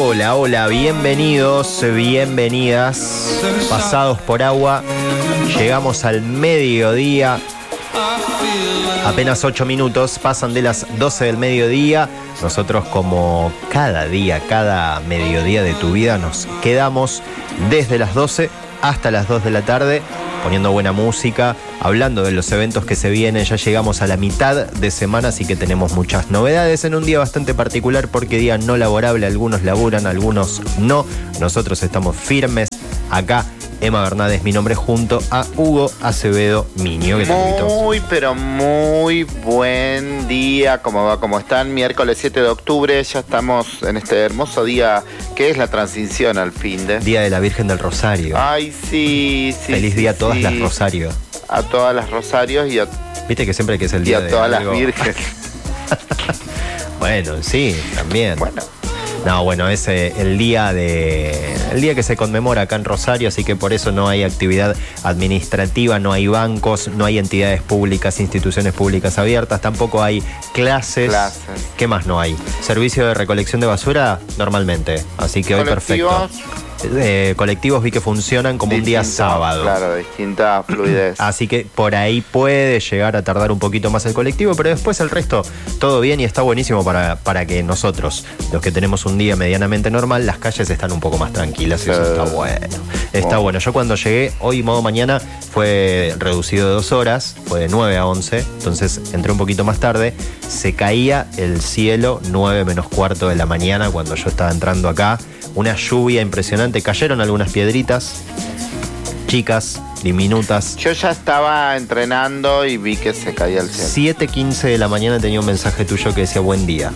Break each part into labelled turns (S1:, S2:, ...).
S1: Hola, hola, bienvenidos, bienvenidas, pasados por agua, llegamos al mediodía, apenas 8 minutos, pasan de las 12 del mediodía, nosotros como cada día, cada mediodía de tu vida nos quedamos desde las 12 hasta las 2 de la tarde, poniendo buena música, hablando de los eventos que se vienen. Ya llegamos a la mitad de semana, así que tenemos muchas novedades en un día bastante particular porque día no laborable, algunos laburan, algunos no. Nosotros estamos firmes acá. Emma Bernal es mi nombre, junto a Hugo Acevedo Miño.
S2: Muy, pero muy buen día. ¿Cómo va? ¿Cómo están? Miércoles 7 de octubre, ya estamos en este hermoso día que es la transición al fin de...
S1: Día de la Virgen del Rosario.
S2: Ay, sí.
S1: Feliz día a todas las Rosario.
S2: A todas las Rosarios y a...
S1: Viste que siempre que es el día de...
S2: Y a todas
S1: algo...
S2: las vírgenes.
S1: Bueno, sí, también. No, bueno, es el día que se conmemora acá en Rosario, así que por eso no hay actividad administrativa, no hay bancos, no hay entidades públicas, instituciones públicas abiertas, tampoco hay clases. ¿Qué más no hay? Servicio de recolección de basura normalmente, así que hoy perfecto. Colectivos vi que funcionan como un día sábado.
S2: Claro, distinta fluidez.
S1: Así que por ahí puede llegar a tardar un poquito más el colectivo, pero después el resto todo bien y está buenísimo para que nosotros, los que tenemos un día medianamente normal, las calles están un poco más tranquilas y eso está bueno. Está bueno. Yo cuando llegué, hoy modo mañana, fue reducido de 2 horas, fue de 9 a 11, entonces entré un poquito más tarde, se caía el cielo 9 menos cuarto de la mañana cuando yo estaba entrando acá. Una lluvia impresionante, cayeron algunas piedritas, chicas, diminutas.
S2: Yo ya estaba entrenando y vi que se caía el cielo.
S1: 7:15 de la mañana tenía un mensaje tuyo que decía buen día.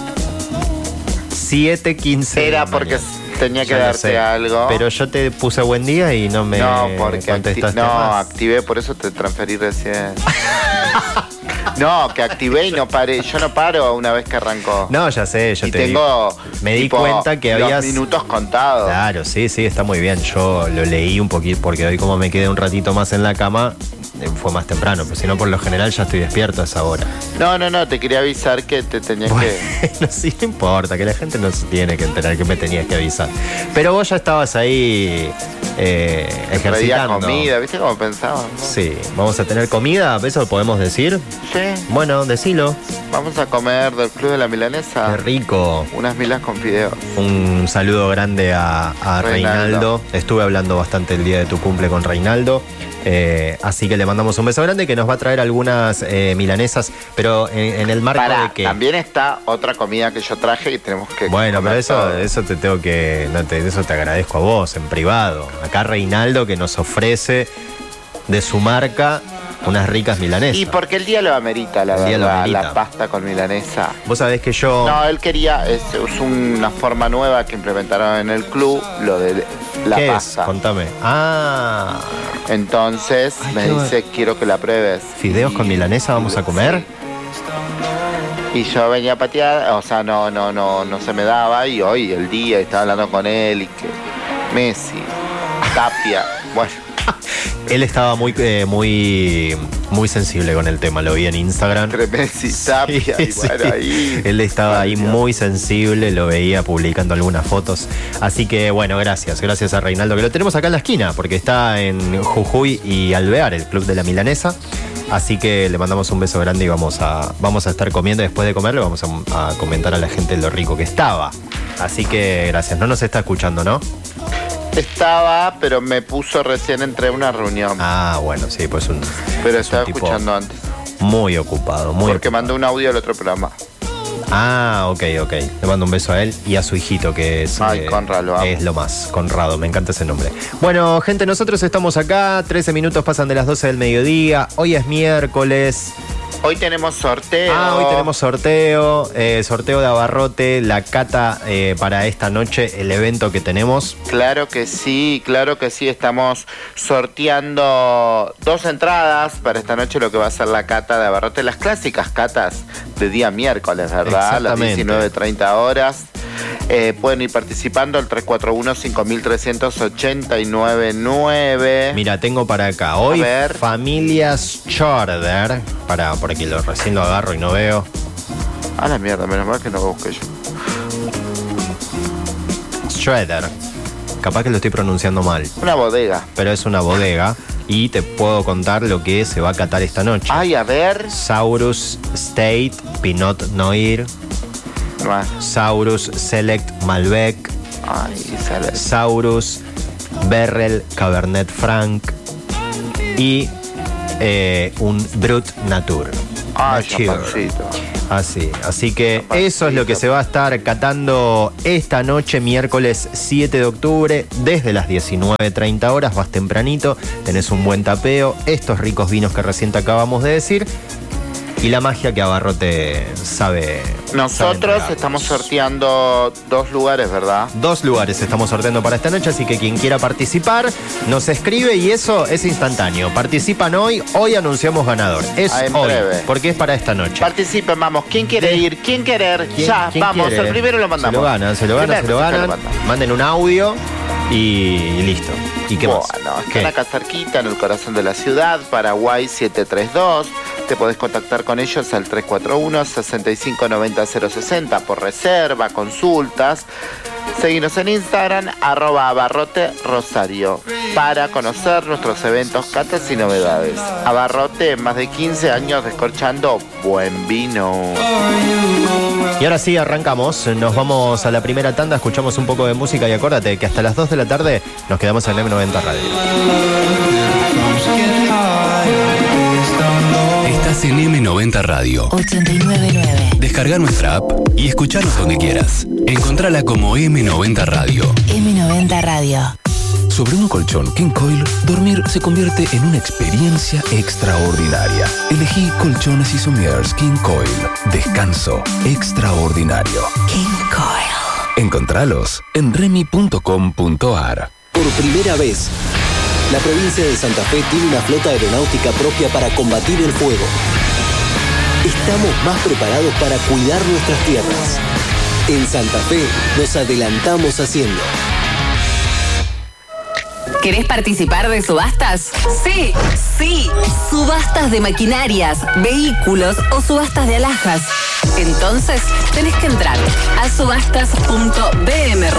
S1: 7:15.
S2: Era porque tenía que darte algo.
S1: Pero yo te puse buen día y no me contestaste más.
S2: Activé, por eso te transferí recién. No, que activé y no paré. Yo no paro una vez que arrancó.
S1: No, ya sé, me di cuenta que habías...
S2: minutos contados.
S1: Claro, sí, está muy bien. Yo lo leí un poquito porque hoy como me quedé un ratito más en la cama, fue más temprano, pero si no, por lo general ya estoy despierto a esa hora.
S2: No, te quería avisar que te tenías que...
S1: Sí, no importa, que la gente no se tiene que enterar que me tenías que avisar. Pero vos ya estabas ahí ejercitando.
S2: Comida, ¿viste cómo pensaba? ¿No?
S1: Sí, vamos a tener comida, ¿eso lo podemos decir?
S2: Sí.
S1: Bueno, decilo.
S2: Vamos a comer del Club de la Milanesa.
S1: Qué rico.
S2: Unas milas con fideos.
S1: Un saludo grande a Reinaldo. Estuve hablando bastante el día de tu cumple con Reinaldo. Así que le mandamos un beso grande que nos va a traer algunas milanesas, pero en el marco de que...
S2: También está otra comida que yo traje y tenemos que...
S1: Bueno, pero eso te tengo que... eso te agradezco a vos, en privado. Acá Reinaldo que nos ofrece de su marca unas ricas milanesas.
S2: Y porque el día lo amerita, la verdad, la pasta con milanesa.
S1: Vos sabés que yo...
S2: No, él quería, es una forma nueva que implementaron en el club, lo de la pasta.
S1: Contame.
S2: Entonces me dice, quiero que la pruebes.
S1: ¿Fideos con milanesa vamos a comer?
S2: Sí. Y yo venía a patear, o sea, no se me daba, y hoy el día estaba hablando con él y que Messi, Tapia, bueno.
S1: Él estaba muy sensible con el tema, lo vi en Instagram.
S2: Messi, Tapia, y bueno, ahí...
S1: Él estaba ahí muy sensible, lo veía publicando algunas fotos. Así que bueno, gracias a Reinaldo, que lo tenemos acá en la esquina, porque está en Jujuy y Alvear, el Club de la Milanesa. Así que le mandamos un beso grande y vamos a estar comiendo. Después de comerlo vamos a comentar a la gente lo rico que estaba. Así que gracias. No nos está escuchando, ¿no?
S2: Estaba, pero me puso recién, entré a una reunión.
S1: Bueno, sí, pues
S2: pero estaba escuchando antes.
S1: Muy ocupado,
S2: porque mandó un audio al otro programa.
S1: Ok. Le mando un beso a él y a su hijito, que es...
S2: Conrado,
S1: es lo más, Conrado, me encanta ese nombre. Bueno, gente, nosotros estamos acá, 13 minutos pasan de las 12 del mediodía, hoy es miércoles.
S2: Hoy tenemos sorteo.
S1: Hoy tenemos sorteo. Sorteo de abarrote, la cata para esta noche, el evento que tenemos.
S2: Claro que sí. Estamos sorteando 2 entradas para esta noche, lo que va a ser la cata de abarrote. Las clásicas catas de día miércoles, ¿verdad? A las 19:30 horas. Pueden ir participando al 341-5389-9.
S1: Mira, tengo para acá. Hoy, Familias Charter. Por aquí recién lo agarro y no veo.
S2: A la mierda, menos mal que no busqué yo.
S1: Shredder. Capaz que lo estoy pronunciando mal.
S2: Una bodega.
S1: Pero es una bodega. Y te puedo contar lo que se va a catar esta noche.
S2: Ay, a ver.
S1: Saurus State Pinot Noir. Saurus Select Malbec.
S2: Ay, Select.
S1: Saurus Berrel Cabernet Franc. Y un Brut Natur.
S2: Ay, champancito.
S1: Así que eso es lo que se va a estar catando esta noche, miércoles 7 de octubre, desde las 19:30 horas, vas tempranito, tenés un buen tapeo, estos ricos vinos que recién te acabamos de decir, y la magia que Abarrote sabe.
S2: Nosotros estamos sorteando 2 lugares, ¿verdad?
S1: 2 lugares estamos sorteando para esta noche, así que quien quiera participar nos escribe y eso es instantáneo. Participan hoy anunciamos ganador. Es hoy, breve. Porque es para esta noche.
S2: Participen, vamos. ¿Quién quiere ir? ¿Quién querer? Ya, vamos.
S1: Quiere?
S2: El primero lo mandamos.
S1: Se lo ganan. Manden un audio y listo. ¿Y qué más?
S2: Bueno, están acá cerquita, en el corazón de la ciudad, Paraguay 732. Te podés contactar con ellos al 341-6590-060 por reserva, consultas. Seguinos en Instagram, @abarrote_rosario, para conocer nuestros eventos, catas y novedades. Abarrote, más de 15 años descorchando buen vino.
S1: Y ahora sí, arrancamos. Nos vamos a la primera tanda, escuchamos un poco de música y acuérdate que hasta las 2 de la tarde nos quedamos en M90 Radio.
S3: Estás en M90 Radio 89.9. Descarga nuestra app y escuchanos donde quieras. Encontrala como M90 Radio.
S4: M90 Radio.
S3: Sobre un colchón King Coil, dormir se convierte en una experiencia extraordinaria. Elegí colchones y somiers King Coil. Descanso extraordinario.
S4: King Coil.
S3: Encontralos en remi.com.ar.
S5: Por primera vez, la provincia de Santa Fe tiene una flota aeronáutica propia para combatir el fuego. Estamos más preparados para cuidar nuestras tierras. En Santa Fe nos adelantamos haciendo.
S4: ¿Querés participar de subastas? Sí. Subastas de maquinarias, vehículos o subastas de alhajas. Entonces, tenés que entrar a subastas.bm